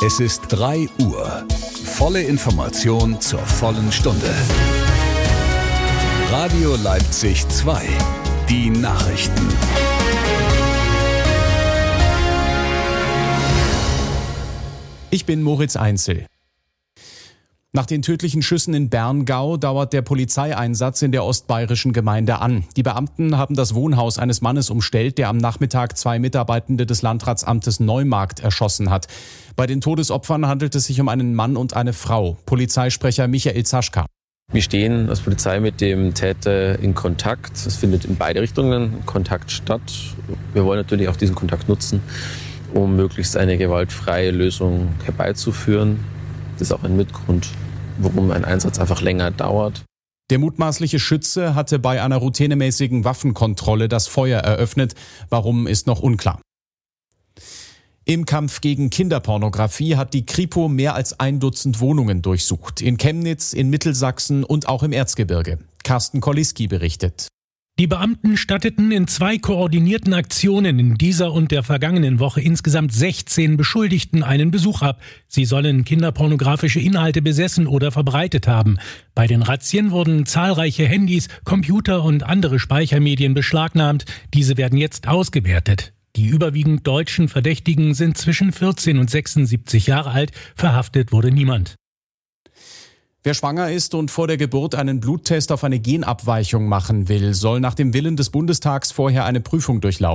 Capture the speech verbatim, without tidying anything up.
Es ist drei Uhr. Volle Information zur vollen Stunde. Radio Leipzig zwei. Die Nachrichten. Ich bin Moritz Einzel. Nach den tödlichen Schüssen in Berngau dauert der Polizeieinsatz in der ostbayerischen Gemeinde an. Die Beamten haben das Wohnhaus eines Mannes umstellt, der am Nachmittag zwei Mitarbeitende des Landratsamtes Neumarkt erschossen hat. Bei den Todesopfern handelt es sich um einen Mann und eine Frau. Polizeisprecher Michael Zaschka. Wir stehen als Polizei mit dem Täter in Kontakt. Es findet in beide Richtungen Kontakt statt. Wir wollen natürlich auch diesen Kontakt nutzen, um möglichst eine gewaltfreie Lösung herbeizuführen. Das ist auch ein Mitgrund, warum ein Einsatz einfach länger dauert. Der mutmaßliche Schütze hatte bei einer routinemäßigen Waffenkontrolle das Feuer eröffnet. Warum, ist noch unklar. Im Kampf gegen Kinderpornografie hat die Kripo mehr als ein Dutzend Wohnungen durchsucht. In Chemnitz, in Mittelsachsen und auch im Erzgebirge. Carsten Koliski berichtet. Die Beamten statteten in zwei koordinierten Aktionen in dieser und der vergangenen Woche insgesamt sechzehn Beschuldigten einen Besuch ab. Sie sollen kinderpornografische Inhalte besessen oder verbreitet haben. Bei den Razzien wurden zahlreiche Handys, Computer und andere Speichermedien beschlagnahmt. Diese werden jetzt ausgewertet. Die überwiegend deutschen Verdächtigen sind zwischen vierzehn und sechsundsiebzig Jahre alt. Verhaftet wurde niemand. Wer schwanger ist und vor der Geburt einen Bluttest auf eine Genabweichung machen will, soll nach dem Willen des Bundestags vorher eine Prüfung durchlaufen.